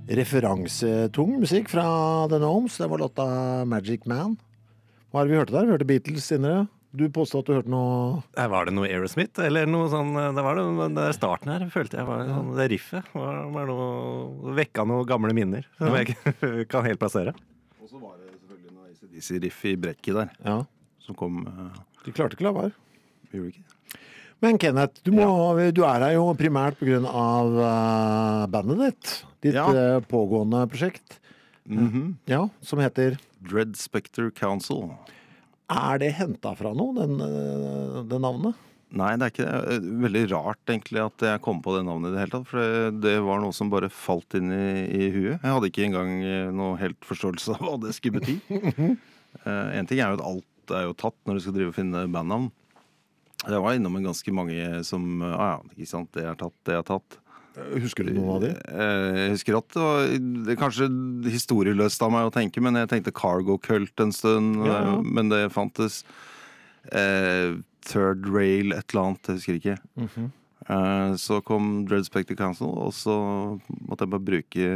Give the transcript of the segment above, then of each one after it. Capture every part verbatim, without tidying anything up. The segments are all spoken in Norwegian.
referansetung musikk fra The Gnomes. Det var låta Magic Man. Hva har vi hørt der? Vi hørte Beatles innere. Du påstod at du hørte noe... Her var det noe Aerosmith, eller noe sånn, det var det, det der starten her, følte jeg var sånn, det riffet, var, var noe, vekka noen gamle minner, som ja. Jeg kan helt plassere. Og så var det selvfølgelig noe A C D C-riff i brekket der, ja. Som kom... Uh, du klarte ikke la være. Gjorde ikke. Men Kenneth, du, må, ja. du er her jo primært på grunn av uh, bandet ditt, ditt ja. uh, pågående prosjekt, mm-hmm. ja, som heter... Dread Spectre Council. Er det hentet fra noe, den, den navnet? Nei, det er ikke det. Veldig rart egentlig at jeg kom på det navnet i det hele tatt, for det, det var noe som bare falt inn i, i huet. Jeg hadde ikke engang noe helt forståelse av hva det skulle bety. uh, en ting er jo at alt er jo tatt når du skal drive og finne bandnavn. Jeg var innom en ganske mange som, ah ja, ikke sant, det er tatt, det er tatt. Husker du noen av de? Jeg husker at det var det er kanskje historieløst av meg å tenke, men jeg tenkte Cargo Cult en stund, ja. Men det fantes eh, Third Rail, et eller annet, jeg husker ikke. Mm-hmm. eh, så kom Dread Spectre Council, og så måtte jeg bare bruke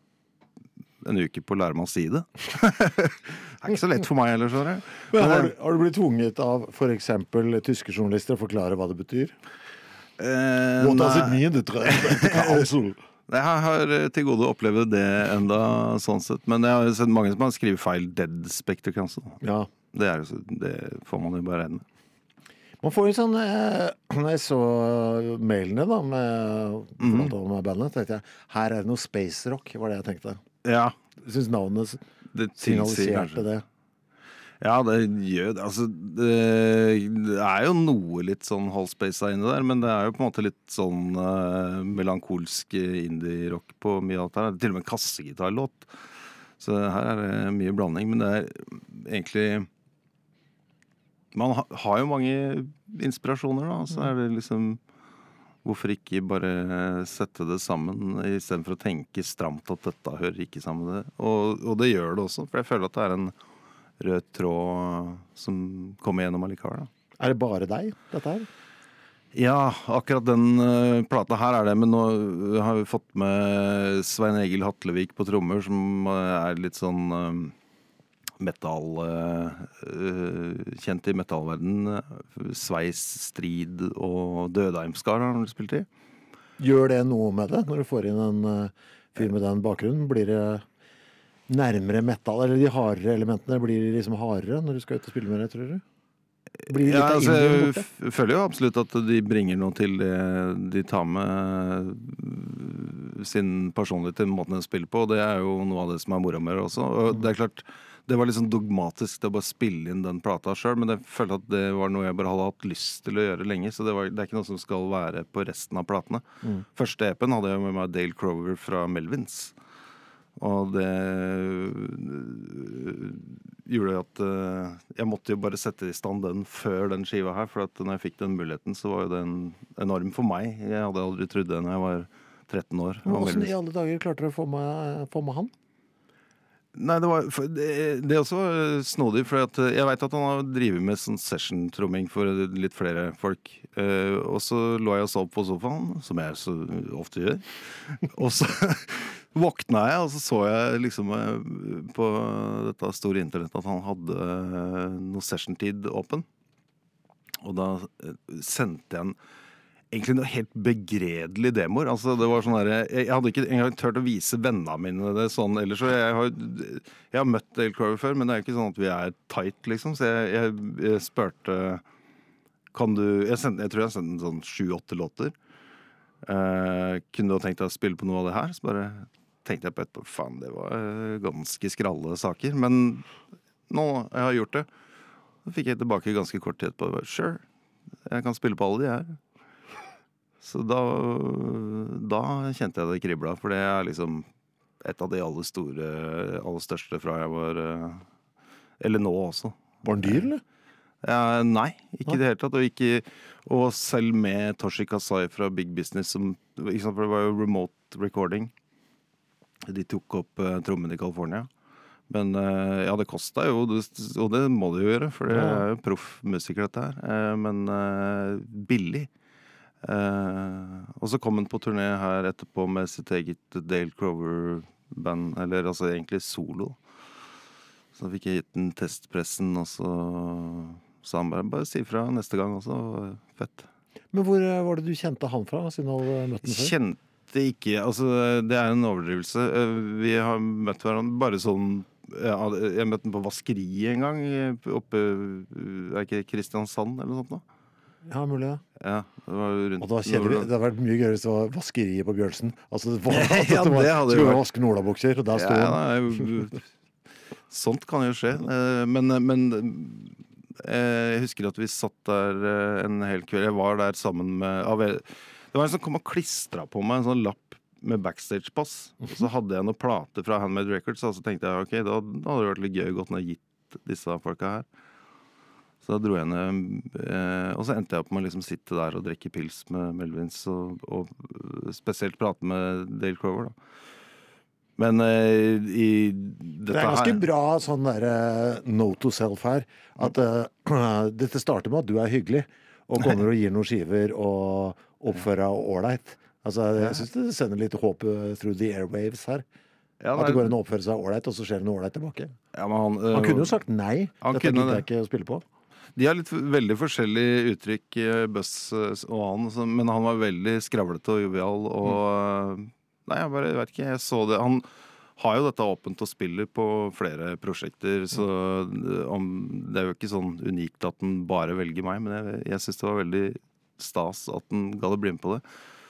en uke på å lære meg å si det. Det er ikke så lett for meg heller, så det. Men har, har du blitt tvunget av for eksempel tyske journalister å forklare hva det betyr? Eh, What does it mean, det tror jeg. Jeg har til gode å oppleve det enda sånn sett, men jeg har sett mange som har skrevet feil Dead Spectre Council. Ja. Det, er, det får man jo bare regne med. Man får jo sånn, eh, når jeg så mailene da, med, mm. med bandet, tenkte jeg, her er det noe space rock, var det jeg tenkte. Ja. Jeg synes navnet det signaliserte det. Ja, det gjør det. Altså, det, det er jo noe litt sånn halvspacet inne der, men det er jo på en måte litt sånn uh, melankolsk indie-rock på mye av det her. Til og med en kassegitarlåt. Så her er det mye blanding, men det er egentlig... Man ha, har jo mange inspirasjoner da, så er det liksom... Hvorfor ikke bare sette det sammen, i stedet for å tenke stramt at dette hører ikke sammen med det. Og, og det gjør det også, for jeg føler at det er en... rød tråd som kommer gjennom allikevel. Da. Er det bare deg, dette her? Ja, akkurat den uh, plata her er det, men nå har vi fått med Svein Egil Hatlevik på trommer, som uh, er litt sånn uh, metal, uh, uh, kjent i metallverden. Sveis, Strid og Dødheimskar har han spilt i. Gjør det noe med det, når du får inn en uh, fyr med den bakgrunnen? Blir det nærmere metal, eller de hardere elementene blir liksom hardere når du skal ut og spille med det, tror du? Blir det litt ja, av altså, Indien borte? Jeg føler jo absolutt at de bringer noe til det. De tar med sin personlighet til måten de spiller på, og det er jo noe av det som er moro med det også. Og det er klart, det var litt sånn dogmatisk det å bare spille inn den plata selv, men jeg følte at det var noe jeg bare hadde hatt lyst til å gjøre lenge, så det, var, det er ikke noe som skal være på resten av platene. Mm. Første E P-en hadde jeg med meg Dale Crover fra Melvins. Og det gjorde at uh, jeg måtte jo bare sette i stand den før den skiva her, for at når jeg fikk den muligheten, så var jo den enorm for meg. Jeg hadde aldri trodd det når jeg var tretten år. Hvordan i alle dager klarte du å få med, få med han? Nei, det var det, det er også snodig, for at jeg vet at han har drivet med sånn session-tromming for litt flere folk. Uh, og så lå jeg og sov på sofaen, som jeg så ofte gjør. Og så våkna jeg, og så så jeg liksom på dette store internettet at han hadde noe session-tid åpen. Og da sendte jeg en egentlig noe helt begredelig demoer. Altså, det var sånn der, jeg, jeg hadde ikke engang tørt å vise vennene mine det sånn ellers. Så jeg har, jeg har møtt Dale Crover før, men det er jo ikke sånn at vi er tight, liksom. Så jeg, jeg, jeg spurte, kan du, jeg, sendte, jeg tror jeg sendte en sånn sju-åtte låter. Uh, kunne du ha tenkt deg å spille på noe av det her? Så bare tenkte jeg på etterpå, faen, det var ganske skralle saker. Men nå jeg har gjort det, så fikk jeg tilbake ganske kort tid på, sure, jeg kan spille på alle de her. Så da, da kjente jeg det kribla, for det er liksom et av de aller store, aller største fra jeg var, eller nå også. Var den dyr, eller? Ja, nei, ikke det hele tatt, og, ikke, og selv med Toshi Kasai fra Big Business, som, for det var jo remote recording. De tok opp uh, trommen i California. Men uh, ja, det kostet jo, og det må det jo gjøre, for det er jo proffmusiker dette her. Uh, men uh, billig. Uh, og så kom han på turné her etterpå med sitt eget Dale Crover band, eller altså egentlig solo. Så fikk jeg gitt den testpressen, og så sa han bare, bare si fra neste gang også, fett. Men hvor eh, var det du kjente han fra, siden du hadde møtt den før? Kjente ikke, altså det er en overdrivelse. Eh, Vi har møtt hverandre bare sånn, ja, jeg møtte den på vaskeriet en gang, oppe, er ikke det Kristiansand eller noe sånt da? Ja, mulig det. Ja, det var rundt... Og da kjenner vi, det hadde vært mye gøyere hvis det var vaskeriet på Bjørnsen. Altså, det var, Ja, at det var, det hadde skulle vært- vaske nordabukser, og der sto Ja, han. nei, sånt kan jo skje. Eh, Men, men eh, jeg husker at vi satt der eh, en hel kveld. Jeg var der sammen med av- Det var en som kom og klistra på meg en sånn lapp med backstage-pass. Og så hadde jeg noen plater fra Handmade Records, og så tenkte jeg ok, da, da hadde det vært litt gøy godt når jeg gitt disse folka her. Så da dro jeg ned, eh, og så endte jeg opp med å liksom sitte der og drikke pils med Melvins, og, og spesielt prate med Dale Crover da. Men eh, i dette Det er ganske her bra sånn der eh, note to self her. At eh, dette starter med at du er hyggelig, og kommer og gir noen skiver og oppfører deg ålreit. Altså, jeg synes det sender litt håp eh, through the airwaves her. ja, At nei, det går an å oppføre seg ålreit, og så skjer det noe ålreit tilbake. ja, men han, eh, Han kunne jo sagt nei. Han Dette kunne gidder det. jeg ikke å spille på. De har litt veldig forskjellige uttrykk, eh, Buzz eh, og han, så- men han var veldig skravlete og jovial, og eh, nei, jeg bare jeg vet ikke, jeg så det. Han har jo dette åpent og spiller på flere prosjekter, så eh, om, det er jo ikke sånn unikt at han bare velger meg, men jeg, jeg synes det var veldig stas at han ga det bli med på det.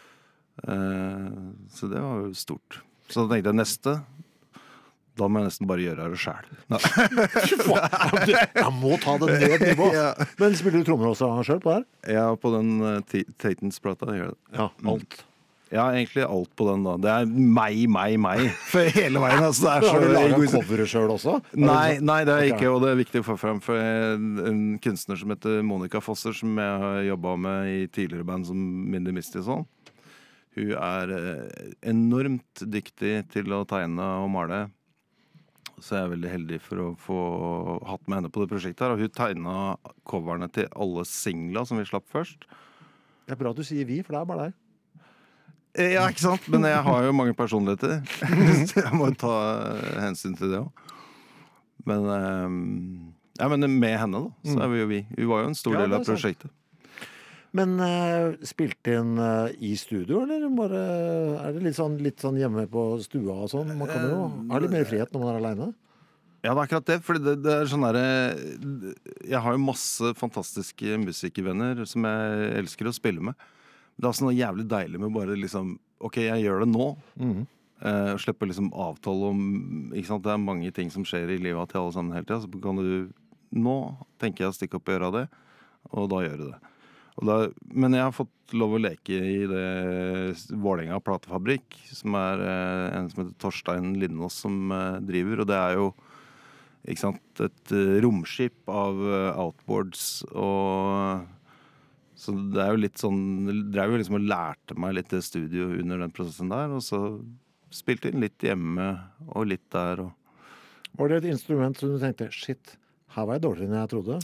Eh, så det var jo stort. Så da tenkte jeg neste, da må jeg nesten bare gjøre det selv. Fy faen, du, jeg må ta det ned nivå. Ja. Men spiller du trommer også selv på det her? Ja, på den uh, Titans-plata gjør jeg det. Ja, alt. Ja, egentlig alt på den da. Det er meg, meg, meg. For hele veien, altså. Det er så Har du laget egoistisk. coveret selv også? Nei, nei, det er Ok. ikke, og det er viktig å få frem. For en, en kunstner som heter Monica Fosser, som jeg har jobbet med i tidligere band som Mindy Misty og sånn. Hun er eh, enormt dyktig til å tegne og male. Så jeg er veldig heldig for å få hatt med henne på det prosjektet her. Og hun tegnet coverne til alle singler som vi slapp først. Det er bra at du sier vi, for det er bare deg. Eh, Ja, ikke sant? Men jeg har jo mange personligheter. Så jeg må jo ta hensyn til det også. Men, eh, ja, men med henne da, så er vi jo vi. Hun var jo en stor Ja, del det av er sant. prosjektet. Men uh, spilte inn uh, i studio, eller bare, er det litt sånn, litt sånn hjemme på stua og sånn? Man kan jo ha litt mer frihet når man er alene. Ja, det er akkurat det, for det, det er sånn derre Jeg har jo masse fantastiske musikervenner som jeg elsker å spille med. Det er også noe jævlig deilig med bare liksom ok, jeg gjør det nå. Mhm. Eh, og slipper liksom avtale om ikke sant? Det er mange ting som skjer i livet til alle sammen hele tida. Så kan du nå tenker jeg å stikke opp og gjøre det, og da gjør du det. Og da, men jeg har fått lov å leke i det Vålerenga platefabrikk, som er eh, en som heter Torstein Lindås som eh, driver, og det er jo ikke sant, et eh, romskip av eh, outboards, og så det er jo litt sånn, jeg drev jo liksom og lærte meg litt det studio under den prosessen der, og så spilte inn litt hjemme og litt der. Og Var det et instrument som du tenkte, shit, her var jeg dårligere enn jeg trodde?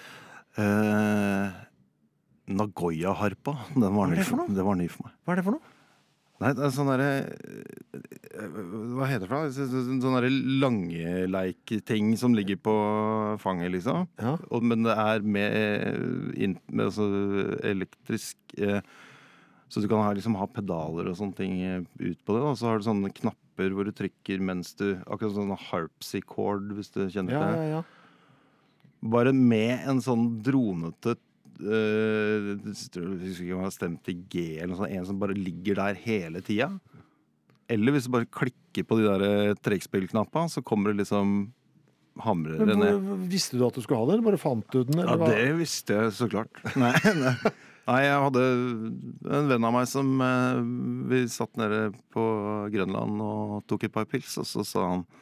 eh, Nagoya-harpa, den var Hva er ny det for for, noe? det var ny for meg. Hva er det for noe? Nei, det er sånn derre eh, hva heter det for noe? Sånn derre langeleik-ting som ligger på fanget, liksom. Ja. Og, men det er med, inn- med altså, elektrisk eh, så du kan ha, liksom, ha pedaler og sånne ting eh, ut på det. Og så har du sånne knapper hvor du trykker mens du akkurat sånn harpsichord, hvis du kjenner Ja, til det. ja, ja. Bare med en sånn dronete Uh, jeg husker ikke om jeg har stemt til G eller noe sånt, en som bare ligger der hele tida. Eller hvis du bare klikker på de der trekkspillknappene, så kommer det liksom hamrer det Men ned. hvor, visste du at du skulle ha det, eller bare fant du den? Ja, Eller hva? det visste jeg så klart. Nei, nei. nei, jeg hadde en venn av meg som eh, vi satt nede på Grønland og tok et par pils, og så sa han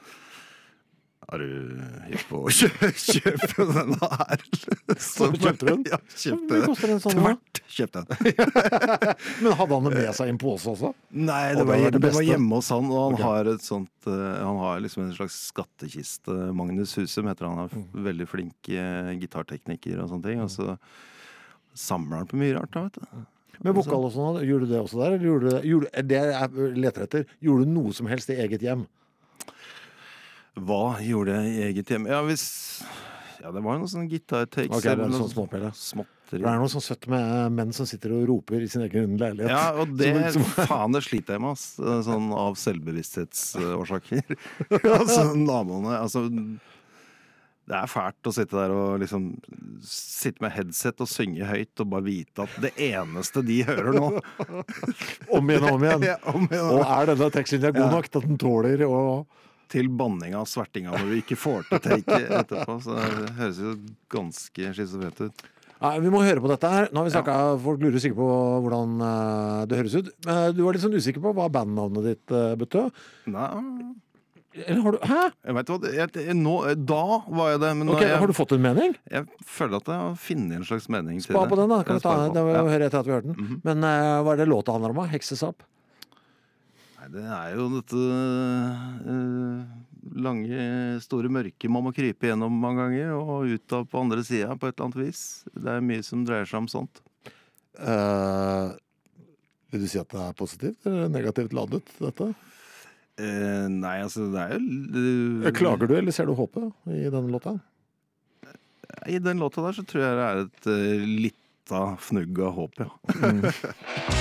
er du hypp på å kjø- kjøpe den her? Så Kjøpte du den? Ja, Hvor kjøpte mye koster en sånn? da? Tvert kjøpte den. Men hadde han det med seg i en pose også? Nei, Og det det var, var det det var beste? hjemme hos han, og han Ok. har et sånt eh, Han har liksom en slags skattkiste. Magnus Husum heter han. Han er Mm. f- veldig flink uh, gitartekniker og sånne ting. Og så samler han på mye rart, da, vet du. Med vokal og sånn, gjorde du det også der? Eller gjorde du det, gjorde, det jeg leter etter, gjorde du noe som helst i eget hjem? Hva gjorde jeg i eget hjem? Ja, hvis Ja, det var jo noen sånne gitartakes. Ok, det er eller sånn noe småpelle. småtteri. Det er noe sånn søtt med menn som sitter og roper i sin egen leilighet. Ja, og det Som- som- faen, det sliter jeg med, ass. Sånn av selvbevissthetsårsaker. altså, naboene Altså, det er fælt å sitte der og liksom sitte med headset og synge høyt og bare vite at det eneste de hører nå Om igjen og om igjen. Ja, om igjen. Og er denne tekstlinja god Ja. nok til at den tåler å til banninga og svertinga når du ikke får til take etterpå. Så det høres jo ganske schizofrent ut. Nei, vi må høre på dette her. Nå har vi snakket, Folk lurer sikkert på hvordan eh, det høres ut. Men du var litt sånn usikker på hva bandnavnet ditt uh, betød. Nei, Eller har du Hæ? jeg vet hva det, jeg, nå, Da var jeg det, men nå, Ok, jeg, Har du fått en mening? jeg føler at jeg har funnet en slags mening til Spa det. på den, da. Kan Jeg vi ta, sparer på. det var Ja. jo høre etter at vi hørte den. Men eh, hva er det låta handler om? da? Heksesapp? Nei, det er jo dette eh, lange, store mørket man må krype gjennom mange ganger, og ut av på andre sida på et eller annet vis. Det er mye som dreier seg om sånt. Eh, vil du si at det er positivt eller negativt ladet, dette? Eh, nei, altså, det er jo Klager du, eller ser du håpet i denne låta? I den låta der så tror jeg det er et uh, lita fnugg av håp, ja.